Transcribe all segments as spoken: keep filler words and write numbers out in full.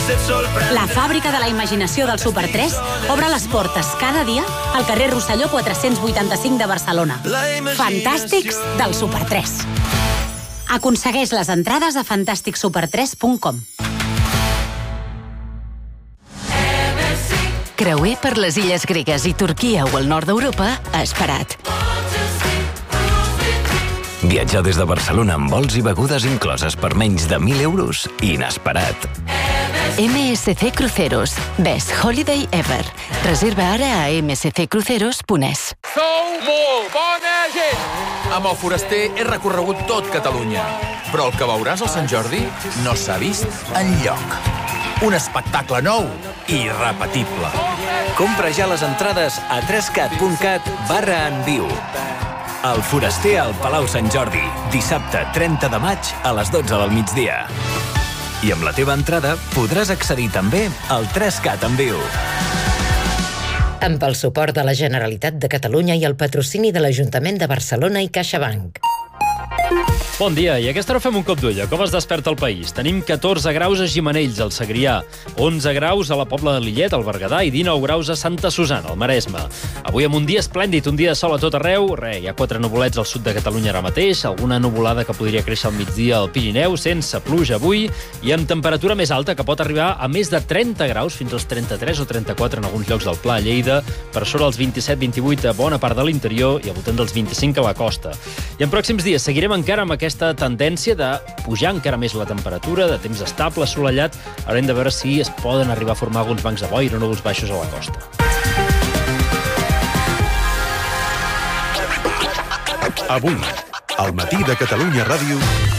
La fàbrica de la imaginació del Super tres obre les portes cada dia al carrer Rosselló quatre-cents vuitanta-cinc de Barcelona. Fantàstics del Super tres. Aconsegueix les entrades a fantàstic super tres punt com. Creuer per les illes gregues i Turquia o el nord d'Europa, esperat. Viatjar des de Barcelona amb vols i begudes incloses per menys de mil euros, inesperat. M S C Cruceros. Best Holiday Ever. Reserva ara a m s c cruceros punt e s. Sou molt bona gent! Amb el Foraster he recorregut tot Catalunya. Però el que veuràs al Sant Jordi no s'ha vist enlloc. Un espectacle nou i irrepetible. Compra ja les entrades a trescat punt cat barra en viu. El Foraster al Palau Sant Jordi, dissabte trenta de maig a les dotze del migdia. I amb la teva entrada podràs accedir també al trescat en viu. Amb el suport de la Generalitat de Catalunya i el patrocini de l'Ajuntament de Barcelona i CaixaBank. Bon dia, i a aquesta hora fem un cop d'ull. Com es desperta el país? Tenim catorze graus a Gimenells, al Segrià, onze graus a la Pobla de Lillet, al Berguedà, i dinou graus a Santa Susana, al Maresme. Avui amb un dia esplèndid, un dia de sol a tot arreu. Re, hi ha quatre nuvolets al sud de Catalunya ara mateix, alguna nuvolada que podria créixer al migdia al Pirineu, sense pluja avui, i amb temperatura més alta, que pot arribar a més de trenta graus, fins als trenta-tres o trenta-quatre en alguns llocs del Pla, a Lleida, per sobre els vint-i-set vint-i-vuit a bona part de l'interior i al voltant dels vint-i-cinc a la costa. I en pròxims dies seguirem encara amb aquesta tendència de pujar encara més la temperatura, de temps estable, assolellat. Haurem de veure si es poden arribar a formar alguns bancs de boira o núvols baixos a la costa. Avui, al matí de Catalunya Ràdio...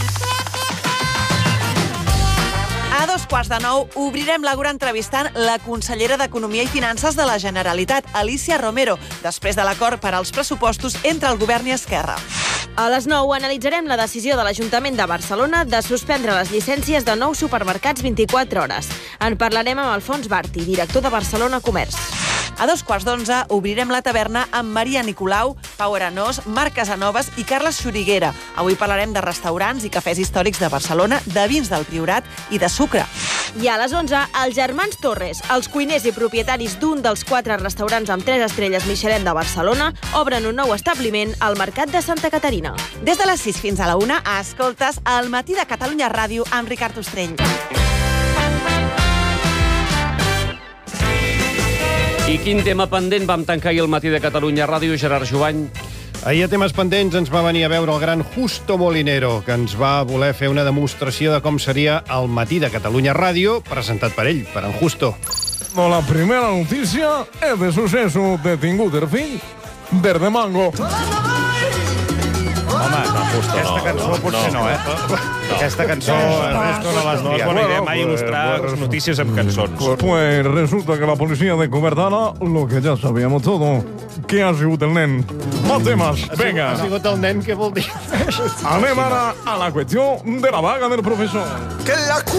A dos quarts de nou obrirem l'Àgora entrevistant la consellera d'Economia i Finances de la Generalitat, Alícia Romero, després de l'acord per als pressupostos entre el govern i Esquerra. A les nou analitzarem la decisió de l'Ajuntament de Barcelona de suspendre les llicències de nous supermercats vint-i-quatre hores. En parlarem amb Alfons Barti, director de Barcelona Comerç. A dos quarts d'onze obrirem la taverna amb Maria Nicolau, Pau Aranós, Marc Casanovas i Carles Xuriguera. Avui parlarem de restaurants i cafès històrics de Barcelona, de vins del Priorat i de sucre. I a les onze, els germans Torres, els cuiners i propietaris d'un dels quatre restaurants amb tres estrelles Michelin de Barcelona, obren un nou establiment al Mercat de Santa Caterina. Des de les sis fins a la una, escoltes El matí de Catalunya Ràdio amb Ricard Ostrell. I quin tema pendent vam tancar ahir al matí de Catalunya Ràdio, Gerard Jovany? Ahir a temes pendents ens va venir a veure el gran Justo Molinero, que ens va voler fer una demostració de com seria el matí de Catalunya Ràdio, presentat per ell, per en Justo. La primera notícia és de suceso detingut el fill d'Erdemango. Home, no, Justo, Aquesta no, cançó no, potser no, no, eh? no. Aquesta cançó, Ernesto, no l'has No és bona idea mai il·lustrar Bueno, notícies amb cançons. Pues resulta que la policía ha descubierto ahora lo que ya sabíamos todo, que ha sigut el nen. Más temas, venga. Ha sigut el nen, què vol dir? Anem ara a la qüestió de la vaga del professor. Que la